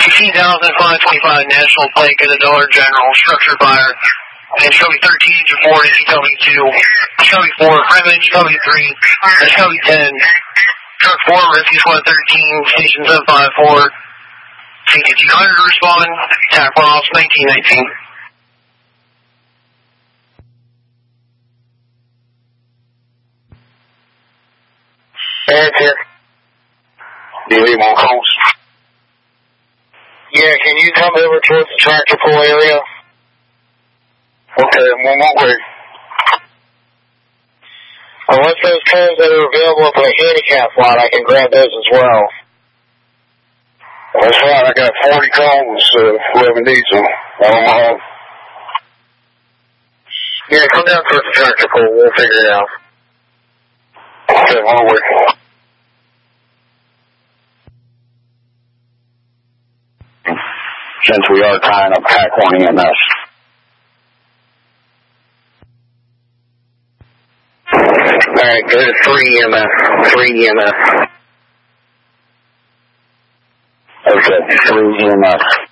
16,525 National Pike at the Dollar General, structure fire. And Shelby 13, engine 4, NGW2, Shelby 4, prime engine W3, Shelby 10, truck 4, Rescue Squad 13, station 754, CTG 100 respond, attack loss 1919. Eric here. Do you leave on calls? Yeah, can you come over towards the tractor pull area? Okay, I'm on my way. Unless those cars that are available for the handicap lot, I can grab those as well. That's right, I got 40 calls, 11 diesel. Yeah, come down towards the tractor pull. We'll figure it out. Okay, on my way. Since we are tying up Pack 1 EMS. Alright, go to 3 EMS. 3 EMS. Okay, 3 EMS.